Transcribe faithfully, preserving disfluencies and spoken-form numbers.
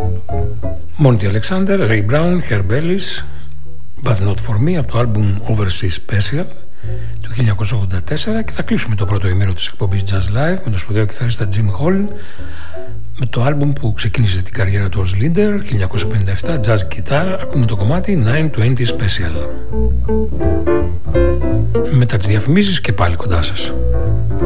Monty Alexander, Ray Brown, Herb Ellis, But Not For Me από το album Overseas Special του χίλια εννιακόσια ογδόντα τέσσερα, και θα κλείσουμε το πρώτο ημίρο της εκπομπής Jazz Live με τον σπουδαίο κιθαρίστα Jim Hall με το album που ξεκίνησε την καριέρα του ως leader χίλια εννιακόσια πενήντα επτά, Jazz Guitar. Ακούμε το κομμάτι nine twenty Special. Μετά τις διαφημίσεις και πάλι κοντά σας.